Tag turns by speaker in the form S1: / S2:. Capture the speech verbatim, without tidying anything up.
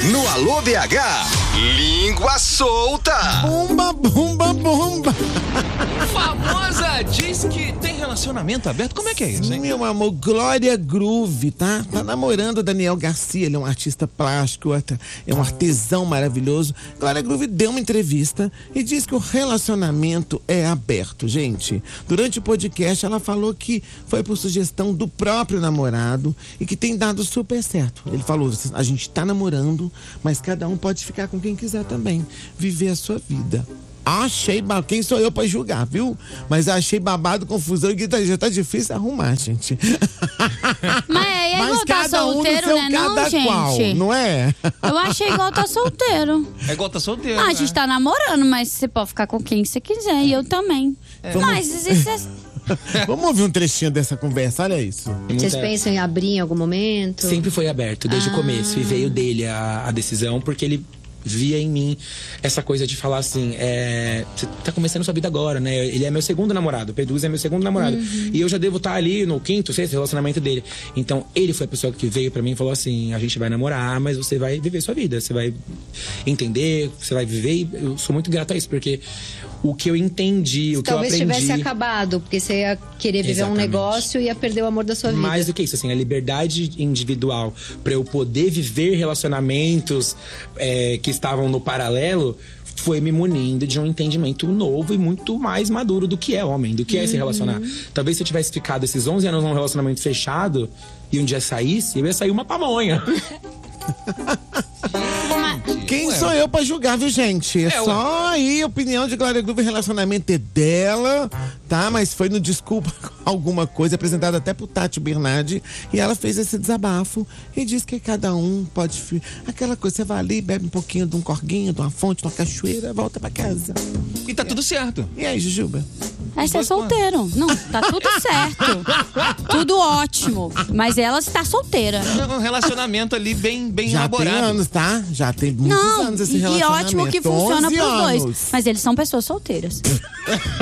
S1: No Alô B H, língua solta.
S2: Bomba, bomba, bomba.
S3: Famosa diz que tem relacionamento aberto. Como é que é isso, hein?
S2: Meu amor, Glória Groove, tá? Tá namorando o Daniel Garcia, ele é um artista plástico, é um artesão maravilhoso. Glória Groove deu uma entrevista e disse que o relacionamento é aberto, gente. Durante o podcast, ela falou que foi por sugestão do próprio namorado e que tem dado super certo. Ele falou, a gente tá namorando, mas cada um pode ficar com quem quiser também, viver a sua vida. Achei babado, quem sou eu pra julgar, viu? Mas achei babado, confusão, que tá, já tá difícil arrumar, gente.
S4: Mas é igual
S2: Mas
S4: tá
S2: cada um
S4: solteiro,
S2: no seu
S4: né não,
S2: cada
S4: gente?
S2: qual, não é?
S4: Eu achei igual tá solteiro.
S3: É igual tá solteiro,
S4: Ah, a
S3: né?
S4: gente tá namorando, mas você pode ficar com quem você quiser, e eu também.
S2: É.
S4: Mas isso é...
S2: Vamos ouvir um trechinho dessa conversa, olha isso.
S5: Vocês pensam em abrir em algum momento?
S6: Sempre foi aberto, desde
S4: Ah.
S6: o começo. E veio dele a, a decisão, porque ele via em mim essa coisa de falar assim, é, você tá começando sua vida agora, né? Ele é meu segundo namorado, o Peduz é meu segundo namorado.
S4: Uhum.
S6: E eu já devo estar ali no quinto, sexto relacionamento dele. Então, ele foi a pessoa que veio pra mim e falou assim, a gente vai namorar, mas você vai viver sua vida. Você vai entender, você vai viver. E eu sou muito grato a isso, porque o que eu entendi, o que eu
S5: Talvez
S6: aprendi...
S5: tivesse acabado, porque você ia querer viver
S6: Exatamente.
S5: um negócio e ia perder o amor da sua vida.
S6: Mais do que isso, assim, a liberdade individual pra eu poder viver relacionamentos é, que estavam no paralelo foi me munindo de um entendimento novo e muito mais maduro do que é homem, do que é se relacionar. Talvez se eu tivesse ficado esses onze anos num relacionamento fechado e um dia saísse, eu ia sair uma pamonha.
S2: Quem sou eu pra julgar, viu, gente? É,
S3: É,
S2: só aí a opinião de Glória Groove, o relacionamento é dela, tá? Mas foi no Desculpa alguma coisa, apresentada até pro Tati Bernardi, e ela fez esse desabafo e disse que cada um pode... Aquela coisa, você vai ali, bebe um pouquinho de um corguinho, de uma fonte, de uma cachoeira, volta pra casa.
S3: E tá tudo certo.
S2: E aí, Jujuba?
S4: É ser solteiro. Não, tá tudo certo. Tudo ótimo. Mas ela está solteira.
S3: Um relacionamento ali bem, bem
S2: Já
S3: elaborado.
S2: tem anos, tá? Já tem muitos
S4: Não,
S2: anos esse
S4: e, e
S2: relacionamento.
S4: ótimo que funciona
S2: onze
S4: pros
S2: anos.
S4: dois. Mas eles são pessoas solteiras.